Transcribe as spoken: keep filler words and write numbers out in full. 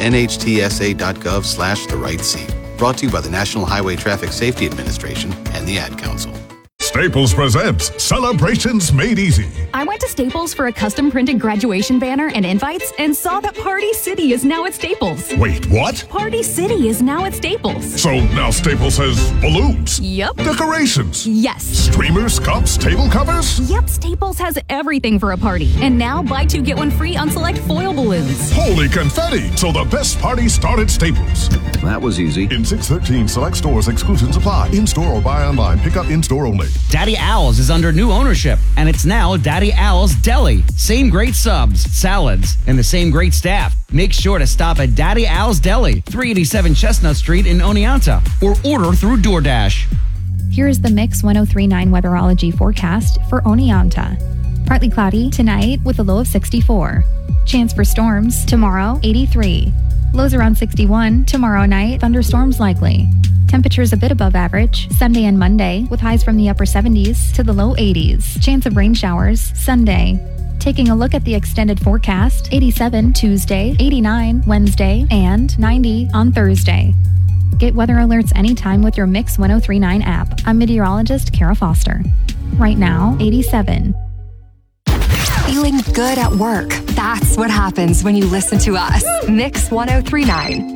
N H T S A dot gov slash the right seat. Brought to you by the National Highway Traffic Safety Administration and the Ad Council. Staples presents Celebrations Made Easy. I went to Staples for a custom printed graduation banner and invites and saw that Party City is now at Staples. Wait, what? Party City is now at Staples. So now Staples has balloons? Yep. Decorations? Yes. Streamers, cups, table covers? Yep, Staples has everything for a party. And now buy two, get one free on select foil balloons. Holy confetti! So the best party started at Staples. That was easy. In six thirteen select stores, exclusions apply. In-store or buy online. Pick up in-store only. Daddy Owl's is under new ownership, and it's now Daddy Owl's Deli. Same great subs, salads, and the same great staff. Make sure to stop at Daddy Owl's Deli, three eighty-seven Chestnut Street in Oneonta, or order through DoorDash. Here is the Mix one oh three point nine weatherology forecast for Oneonta. Partly cloudy tonight with a low of sixty-four. Chance for storms tomorrow, eighty-three. Lows around sixty-one. Tomorrow night, thunderstorms likely. Temperatures a bit above average Sunday and Monday, with highs from the upper seventies to the low eighties. Chance of rain showers Sunday. Taking a look at the extended forecast, eighty-seven Tuesday, eighty-nine Wednesday, and ninety on Thursday. Get weather alerts anytime with your Mix one oh three point nine app. I'm meteorologist Kara Foster. Right now, eighty-seven. Feeling good at work. That's what happens when you listen to us. Mix one oh three point nine.